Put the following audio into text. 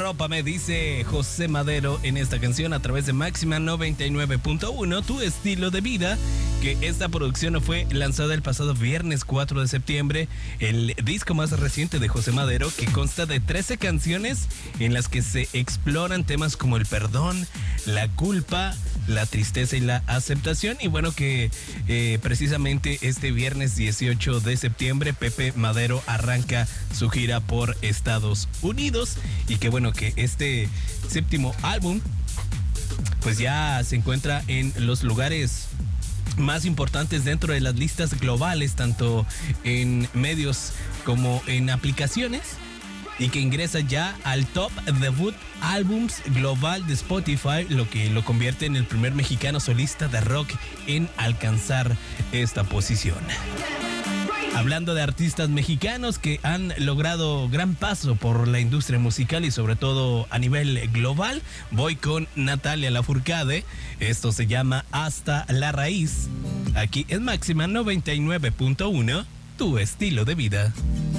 Arrópame, dice José Madero en esta canción a través de Máxima 99.1, tu estilo de vida, que esta producción fue lanzada el pasado viernes 4 de septiembre, el disco más reciente de José Madero, que consta de 13 canciones en las que se exploran temas como el perdón, la culpa, la tristeza y la aceptación. Y bueno, que precisamente este viernes 18 de septiembre Pepe Madero arranca su gira por Estados Unidos, y que bueno, que este séptimo álbum pues ya se encuentra en los lugares más importantes dentro de las listas globales, tanto en medios como en aplicaciones, y que ingresa ya al top debut álbums global de Spotify, lo que lo convierte en el primer mexicano solista de rock en alcanzar esta posición. Hablando de artistas mexicanos que han logrado gran paso por la industria musical y sobre todo a nivel global, voy con Natalia Lafourcade. Esto se llama Hasta la Raíz. Aquí en Máxima 99.1, tu estilo de vida.